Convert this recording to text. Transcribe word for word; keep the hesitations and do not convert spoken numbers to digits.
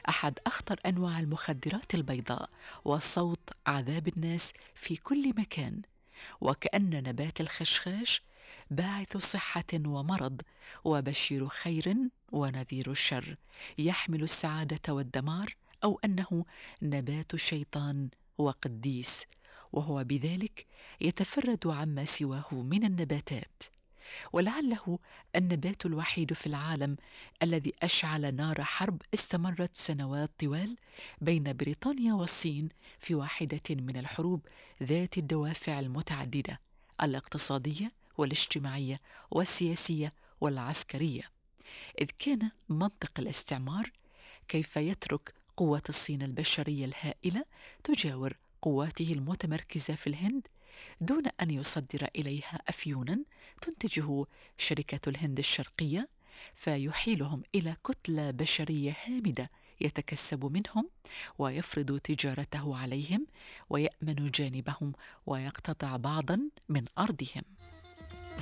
أحد أخطر أنواع المخدرات البيضاء، وصوت عذاب الناس في كل مكان. وكأن نبات الخشخاش باعث صحة ومرض، وبشير خير ونذير الشر، يحمل السعادة والدمار، أو أنه نبات الشيطان وقديس، وهو بذلك يتفرد عما سواه من النباتات. ولعله النبات الوحيد في العالم الذي أشعل نار حرب استمرت سنوات طوال بين بريطانيا والصين في واحدة من الحروب ذات الدوافع المتعددة الاقتصادية والاجتماعية والسياسية والعسكرية. إذ كان منطق الاستعمار كيف يترك قوة الصين البشرية الهائلة تجاور قواته المتمركزة في الهند دون أن يصدر إليها أفيونا تنتجه شركة الهند الشرقية، فيحيلهم إلى كتلة بشرية هامدة يتكسب منهم ويفرض تجارته عليهم ويأمن جانبهم ويقتطع بعضا من أرضهم.